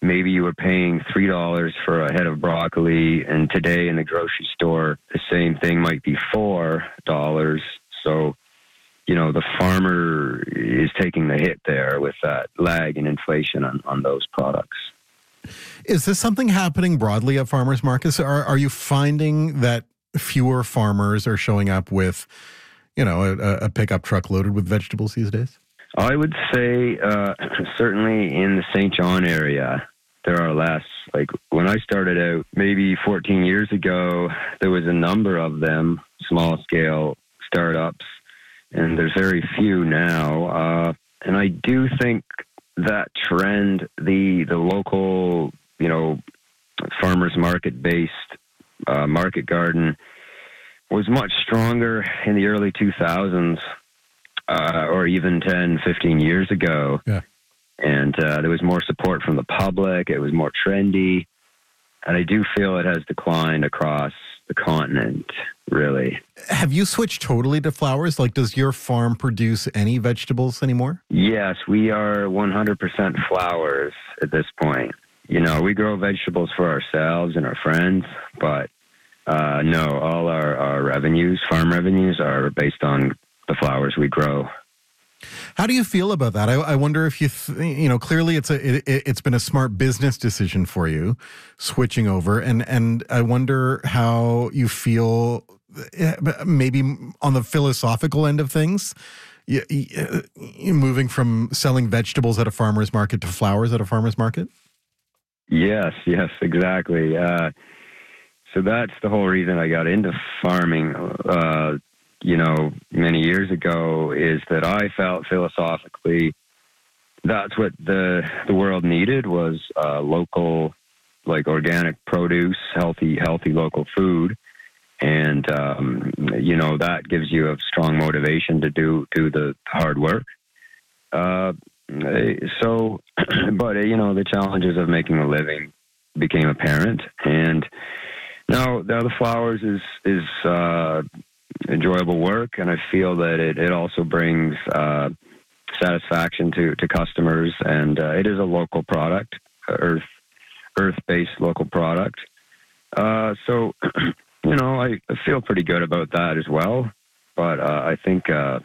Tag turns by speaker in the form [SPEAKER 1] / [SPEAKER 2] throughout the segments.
[SPEAKER 1] maybe you were paying $3 for a head of broccoli, and today in the grocery store, the same thing might be $4. So, the farmer is taking the hit there with that lag in inflation on those products.
[SPEAKER 2] Is this something happening broadly at farmers markets? Are you finding that fewer farmers are showing up with, a pickup truck loaded with vegetables these days?
[SPEAKER 1] I would say certainly in the St. John area, there are less. Like when I started out, maybe 14 years ago, there was a number of them, small-scale startups, and there's very few now. And I do think that trend, the local, farmers market-based market garden was much stronger in the early 2000s. Or even 10, 15 years ago.
[SPEAKER 2] Yeah.
[SPEAKER 1] And there was more support from the public. It was more trendy. And I do feel it has declined across the continent, really.
[SPEAKER 2] Have you switched totally to flowers? Like, does your farm produce any vegetables anymore?
[SPEAKER 1] Yes, we are 100% flowers at this point. We grow vegetables for ourselves and our friends, but no, all our revenues, farm revenues, are based on the flowers we grow.
[SPEAKER 2] How do you feel about that? I wonder if clearly it's been a smart business decision for you switching over, and I wonder how you feel maybe on the philosophical end of things, moving from selling vegetables at a farmer's market to flowers at a farmer's market.
[SPEAKER 1] Yes, exactly. So that's the whole reason I got into farming. Many years ago, is that I felt philosophically that's what the world needed was local, like organic produce, healthy local food. And, that gives you a strong motivation to do the hard work. But the challenges of making a living became apparent. And now the flowers is enjoyable work, and I feel that it also brings satisfaction to customers, and it is a local product, earth-based local product. So, I feel pretty good about that as well. But I think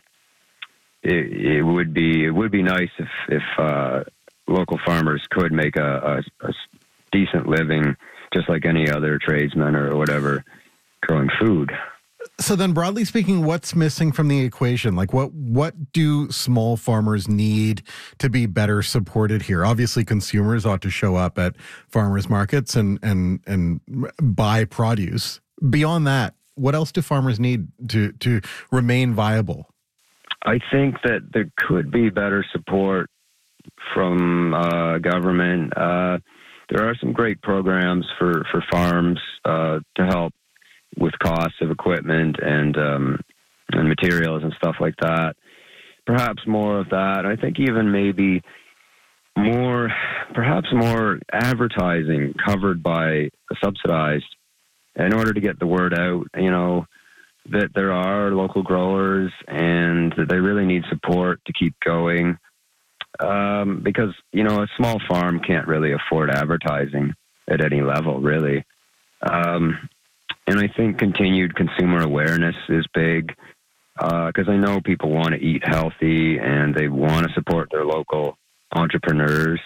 [SPEAKER 1] it would be nice if local farmers could make a decent living, just like any other tradesman or whatever, growing food.
[SPEAKER 2] So then, broadly speaking, what's missing from the equation? Like, what do small farmers need to be better supported here? Obviously, consumers ought to show up at farmers markets and buy produce. Beyond that, what else do farmers need to remain viable?
[SPEAKER 1] I think that there could be better support from government. There are some great programs for farms to help with costs of equipment and materials and stuff like that. Perhaps more of that. I think even maybe perhaps more advertising covered by subsidized in order to get the word out, that there are local growers and that they really need support to keep going. Because, a small farm can't really afford advertising at any level, really. And I think continued consumer awareness is big because I know people want to eat healthy and they want to support their local entrepreneurs.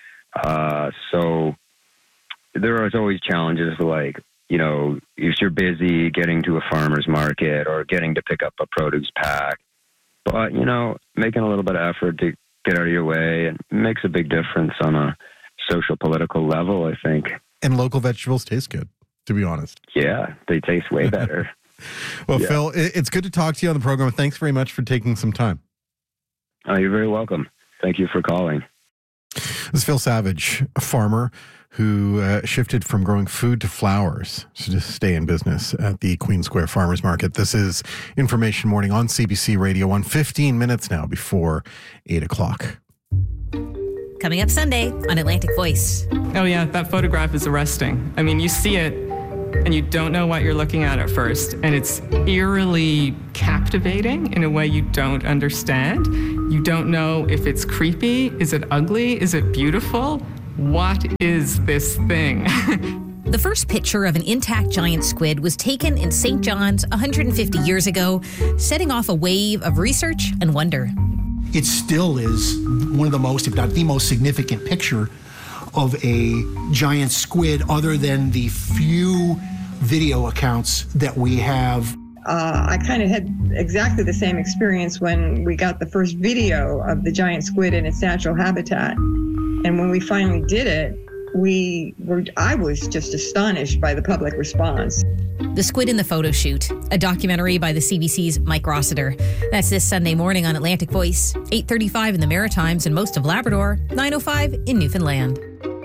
[SPEAKER 1] So there are always challenges like, if you're busy getting to a farmer's market or getting to pick up a produce pack. But, making a little bit of effort to get out of your way and makes a big difference on a social, political level, I think.
[SPEAKER 2] And local vegetables taste good, to be honest.
[SPEAKER 1] Yeah, they taste way better.
[SPEAKER 2] Well, yeah. Phil, it's good to talk to you on the program. Thanks very much for taking some time.
[SPEAKER 1] Oh, you're very welcome. Thank you for calling.
[SPEAKER 2] This is Phil Savage, a farmer who shifted from growing food to flowers to just stay in business at the Queen Square Farmers Market. This is Information Morning on CBC Radio 1, 15 minutes now before 8 o'clock.
[SPEAKER 3] Coming up Sunday on Atlantic Voice.
[SPEAKER 4] Oh yeah, that photograph is arresting. I mean, you see it and you don't know what you're looking at first, and it's eerily captivating in a way you don't understand. You don't know if it's creepy, is it ugly, is it beautiful? what is this thing?
[SPEAKER 3] The first picture of an intact giant squid was taken in St. John's 150 years ago, setting off a wave of research and wonder.
[SPEAKER 5] It still is one of the most, if not the most significant picture of a giant squid, other than the few video accounts that we have.
[SPEAKER 6] I kind of had exactly the same experience when we got the first video of the giant squid in its natural habitat. And when we finally did it, I was just astonished by the public response.
[SPEAKER 3] The Squid in the Photo Shoot, a documentary by the CBC's Mike Rossiter. That's this Sunday morning on Atlantic Voice, 8:35 in the Maritimes and most of Labrador, 9:05 in Newfoundland.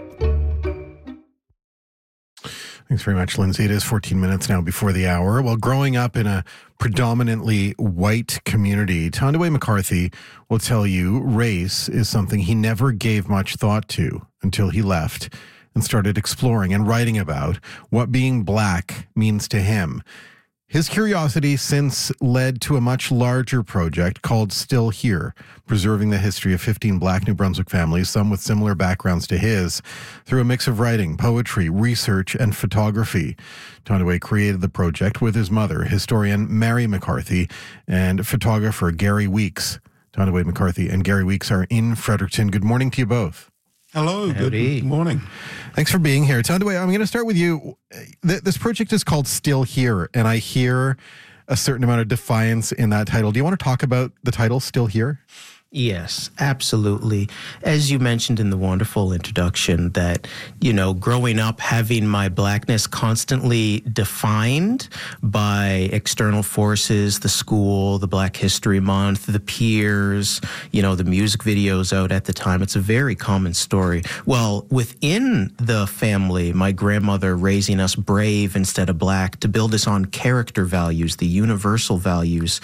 [SPEAKER 2] Thanks very much, Lindsay. It is 14 minutes now before the hour. Well, growing up in a predominantly white community, Tondeway McCarthy will tell you race is something he never gave much thought to until he left and started exploring and writing about what being black means to him. His curiosity since led to a much larger project called Still Here, preserving the history of 15 Black New Brunswick families, some with similar backgrounds to his, through a mix of writing, poetry, research, and photography. Tondeway created the project with his mother, historian Mary McCarthy, and photographer Gary Weeks. Tondeway McCarthy and Gary Weeks are in Fredericton. Good morning to you both.
[SPEAKER 7] Hello, good morning.
[SPEAKER 2] Thanks for being here. Tondeway, I'm going to start with you. This project is called Still Here, and I hear a certain amount of defiance in that title. Do you want to talk about the title, Still Here?
[SPEAKER 8] Yes, absolutely. As you mentioned in the wonderful introduction that, growing up having my blackness constantly defined by external forces, the school, the Black History Month, the peers, the music videos out at the time. It's a very common story. Well, within the family, my grandmother raising us brave instead of black to build us on character values, the universal values,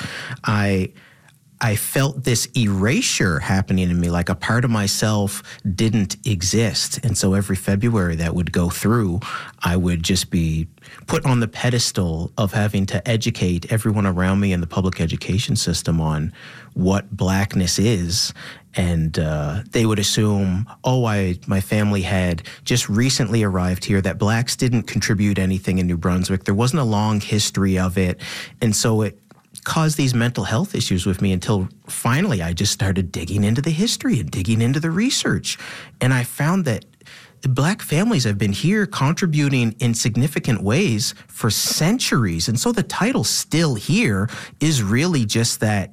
[SPEAKER 8] I felt this erasure happening in me, like a part of myself didn't exist. And so every February that would go through, I would just be put on the pedestal of having to educate everyone around me in the public education system on what blackness is. And they would assume, my family had just recently arrived here, that blacks didn't contribute anything in New Brunswick. There wasn't a long history of it. And so it caused these mental health issues with me until finally I just started digging into the history and digging into the research. And I found that Black families have been here contributing in significant ways for centuries. And so the title Still Here is really just that,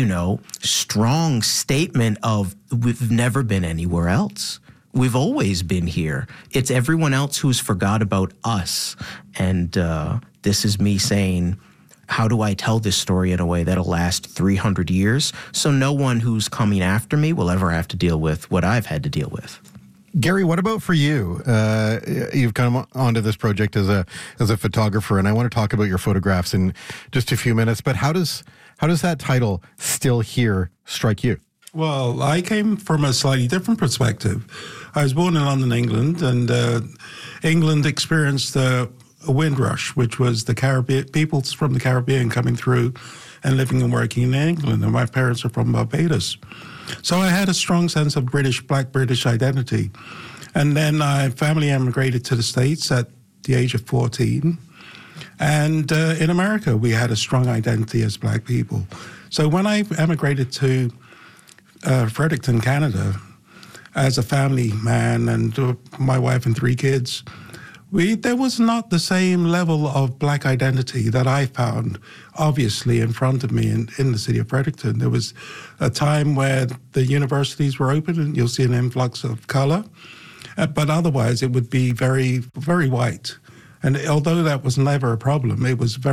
[SPEAKER 8] strong statement of we've never been anywhere else. We've always been here. It's everyone else who's forgot about us. And this is me saying, how do I tell this story in a way that'll last 300 years so no one who's coming after me will ever have to deal with what I've had to deal with?
[SPEAKER 2] Gary, what about for you? You've come onto this project as a photographer, and I want to talk about your photographs in just a few minutes. But how does that title, Still Here, strike you?
[SPEAKER 7] Well, I came from a slightly different perspective. I was born in London, England, and England experienced a wind rush, which was the Caribbean, people from the Caribbean coming through and living and working in England. And my parents are from Barbados. So I had a strong sense of Black British identity. And then my family emigrated to the States at the age of 14. And in America, we had a strong identity as Black people. So when I emigrated to Fredericton, Canada, as a family man and my wife and 3 kids, there was not the same level of Black identity that I found, obviously, in front of me in the city of Fredericton. There was a time where the universities were open and you'll see an influx of color, but otherwise it would be very, very white. And although that was never a problem,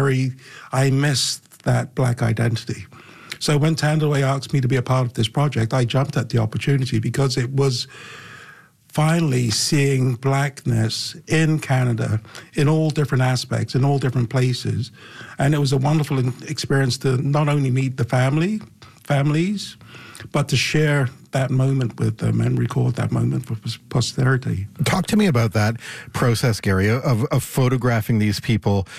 [SPEAKER 7] I missed that Black identity. So when Tondeway asked me to be a part of this project, I jumped at the opportunity because it was finally seeing Blackness in Canada in all different aspects, in all different places. And it was a wonderful experience to not only meet the families, but to share that moment with them and record that moment for posterity.
[SPEAKER 2] Talk to me about that process, Gary, of photographing these people.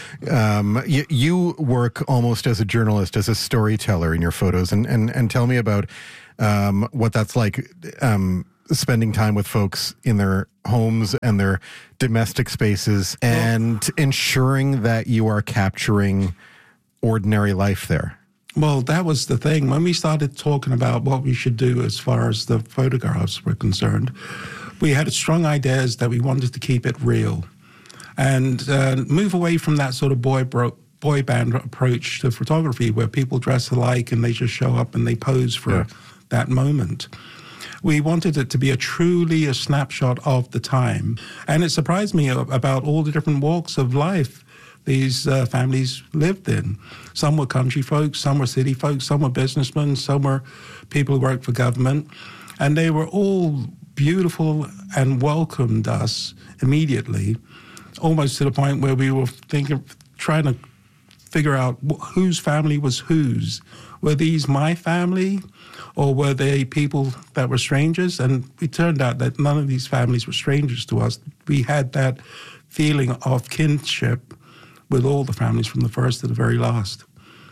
[SPEAKER 2] You work almost as a journalist, as a storyteller in your photos, and tell me about what that's like. spending time with folks in their homes and their domestic spaces and ensuring that you are capturing ordinary life there.
[SPEAKER 7] Well, that was the thing. When we started talking about what we should do as far as the photographs were concerned, we had strong ideas that we wanted to keep it real and move away from that sort of boy band approach to photography where people dress alike and they just show up and they pose for that moment. We wanted it to be truly a snapshot of the time. And it surprised me about all the different walks of life these families lived in. Some were country folks, some were city folks, some were businessmen, some were people who worked for government. And they were all beautiful and welcomed us immediately, almost to the point where we were trying to figure out whose family was whose. Were these my family, or were they people that were strangers? And it turned out that none of these families were strangers to us. We had that feeling of kinship with all the families from the first to the very last.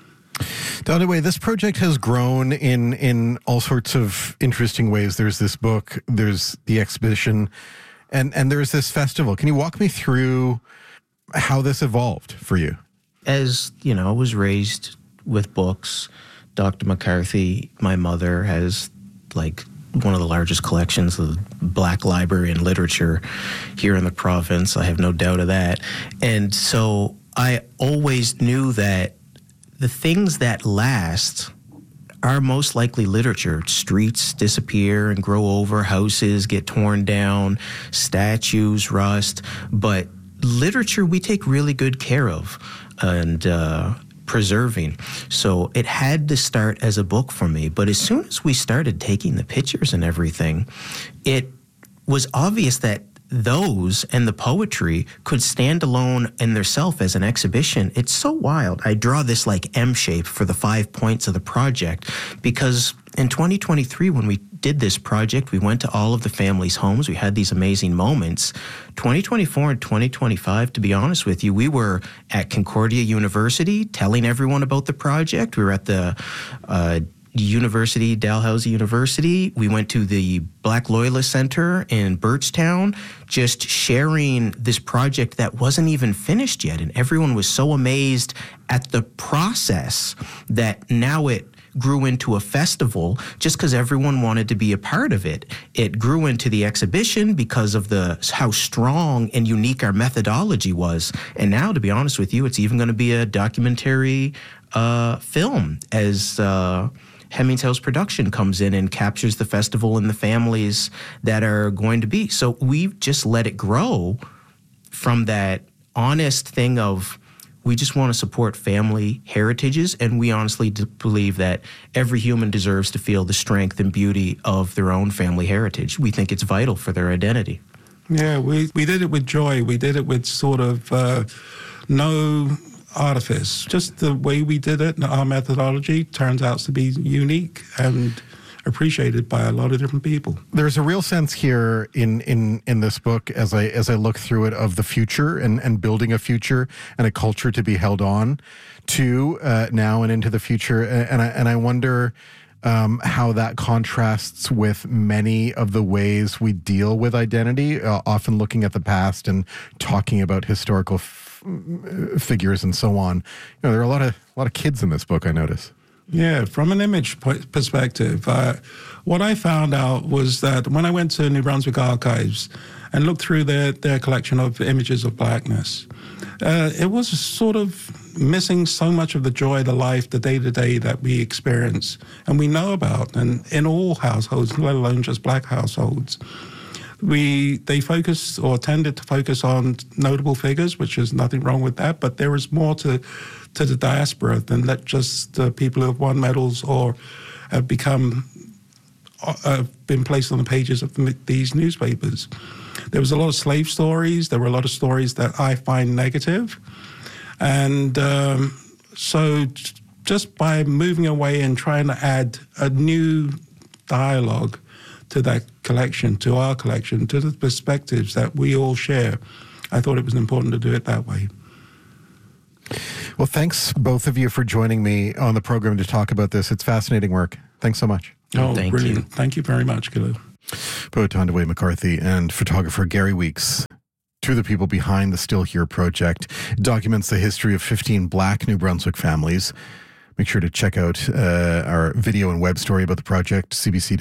[SPEAKER 2] Donaway, this project has grown in all sorts of interesting ways. There's this book, there's the exhibition, and there's this festival. Can you walk me through how this evolved for you?
[SPEAKER 8] As, you know, I was raised with books. Dr. McCarthy, my mother, has like one of the largest collections of Black library and literature here in the province. I have no doubt of that. And so I always knew that the things that last are most likely literature. Streets disappear and grow over, houses get torn down, statues rust, but literature we take really good care of and preserving. So it had to start as a book for me. But as soon as we started taking the pictures and everything, it was obvious that those and the poetry could stand alone in theirself as an exhibition. It's so wild. I draw this like M shape for the 5 points of the project because in 2023, when we did this project, we went to all of the families' homes. We had these amazing moments. 2024 and 2025, to be honest with you, we were at Concordia University telling everyone about the project. We were at the University, Dalhousie University. We went to the Black Loyalist Center in Birchtown, just sharing this project that wasn't even finished yet. And everyone was so amazed at the process that now it grew into a festival just because everyone wanted to be a part of it. It grew into the exhibition because of how strong and unique our methodology was. And now, to be honest with you, it's even going to be a documentary film as Hemmings House Production comes in and captures the festival and the families that are going to be. So we've just let it grow from that honest thing of we just want to support family heritages, and we honestly believe that every human deserves to feel the strength and beauty of their own family heritage. We think it's vital for their identity.
[SPEAKER 7] Yeah, we did it with joy. We did it with sort of no artifice. Just the way we did it, our methodology turns out to be unique and appreciated by a lot of different people.
[SPEAKER 2] There's a real sense here in this book as I look through it of the future and building a future and a culture to be held on to now and into the future. And I wonder how that contrasts with many of the ways we deal with identity, often looking at the past and talking about historical figures and so on. You know, there are a lot of kids in this book, I notice.
[SPEAKER 7] Yeah, from an image perspective, what I found out was that when I went to New Brunswick Archives and looked through their collection of images of blackness, it was sort of missing so much of the joy, the life, the day-to-day that we experience and we know about, and in all households, let alone just black households. They focused or tended to focus on notable figures, which is nothing wrong with that, but there is more to the diaspora than that just people who have won medals or have been placed on the pages of these newspapers. There was a lot of slave stories. There were a lot of stories that I find negative. And so just by moving away and trying to add a new dialogue to that collection, to our collection, to the perspectives that we all share, I thought it was important to do it that way.
[SPEAKER 2] Well, thanks both of you for joining me on the program to talk about this. It's fascinating work. Thanks so much.
[SPEAKER 7] Oh,
[SPEAKER 8] Thank
[SPEAKER 7] brilliant.
[SPEAKER 8] you.
[SPEAKER 7] Thank you very much, Gilou.
[SPEAKER 2] Poet Tondeway McCarthy and photographer Gary Weeks, two of the people behind the Still Here project. It documents the history of 15 Black New Brunswick families. Make sure to check out our video and web story about the project,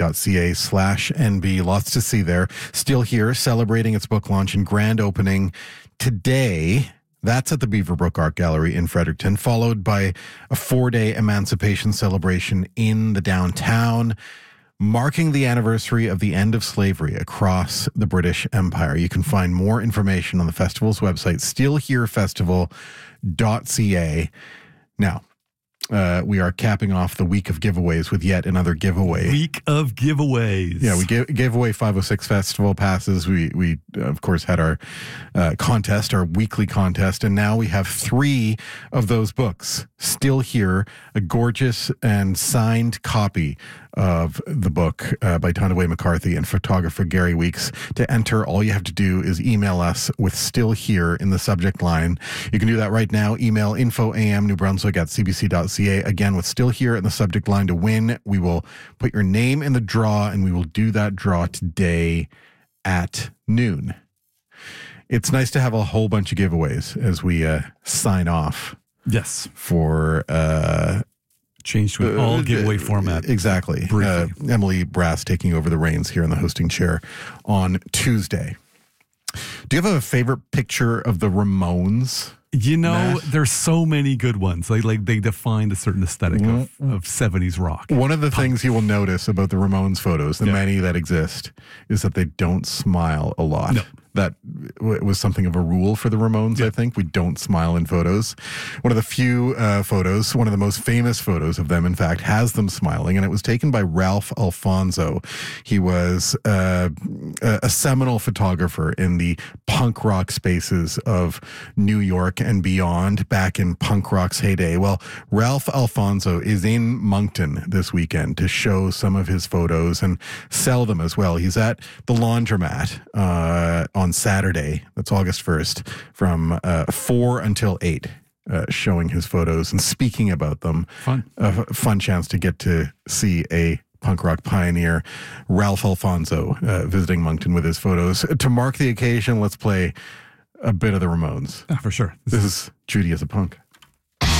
[SPEAKER 2] cbc.ca/NB. Lots to see there. Still Here, celebrating its book launch and grand opening today. That's at the Beaverbrook Art Gallery in Fredericton, followed by a 4-day emancipation celebration in the downtown, marking the anniversary of the end of slavery across the British Empire. You can find more information on the festival's website, stillherefestival.ca. Now, we are capping off the week of giveaways with yet another giveaway.
[SPEAKER 9] Week of giveaways.
[SPEAKER 2] Yeah, we gave away 506 Festival passes. We of course, had our contest, our weekly contest, and now we have 3 of those books still here. A gorgeous and signed copy of the book by Tondeway McCarthy and photographer Gary Weeks. To enter, all you have to do is email us with Still Here in the subject line. You can do that right now. Email info.amnewbrunswick@cbc.ca. Again, with Still Here in the subject line to win. We will put your name in the draw, and we will do that draw today at noon. It's nice to have a whole bunch of giveaways as we sign off.
[SPEAKER 9] Yes.
[SPEAKER 2] For
[SPEAKER 9] change to an all giveaway format.
[SPEAKER 2] Exactly. Emily Brass taking over the reins here in the hosting chair on Tuesday. Do you have a favorite picture of the Ramones?
[SPEAKER 9] You know,
[SPEAKER 2] Matt?
[SPEAKER 9] there's so many good ones. Like they define a certain aesthetic of 70s rock.
[SPEAKER 2] One of the things you will notice about the Ramones photos, the many that exist, is that they don't smile a lot.
[SPEAKER 9] No.
[SPEAKER 2] That was something of a rule for the Ramones, I think. We don't smile in photos. One of the few photos, one of the most famous photos of them, in fact, has them smiling, and it was taken by Ralph Alfonso. He was a seminal photographer in the punk rock spaces of New York and beyond, back in punk rock's heyday. Well, Ralph Alfonso is in Moncton this weekend to show some of his photos and sell them as well. He's at the Laundromat on Saturday, that's August 1st, from 4 until 8, showing his photos and speaking about them.
[SPEAKER 9] Fun.
[SPEAKER 2] A fun chance to get to see a punk rock pioneer, Ralph Alfonso, visiting Moncton with his photos. To mark the occasion, let's play a bit of the Ramones.
[SPEAKER 9] For sure.
[SPEAKER 2] This is Judy as a Punk.